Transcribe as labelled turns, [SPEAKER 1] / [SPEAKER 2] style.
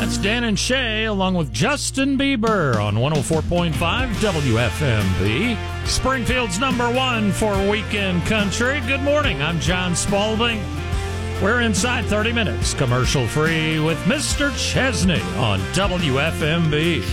[SPEAKER 1] That's Dan and Shay along with Justin Bieber on 104.5 WFMB. Springfield's number one for Weekend Country. Good morning. I'm John Spalding. We're inside 30 minutes, commercial free with Mr. Chesney on WFMB.